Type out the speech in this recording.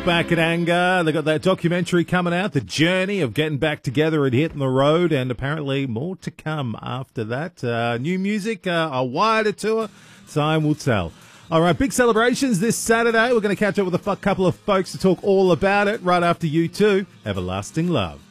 Back in Anger. They got that documentary coming out, The Journey of Getting Back Together and Hitting the Road, and apparently more to come after that. New music, a wider tour. Time will tell. All right, big celebrations this Saturday. We're going to catch up with a couple of folks to talk all about it right after U2, Everlasting Love.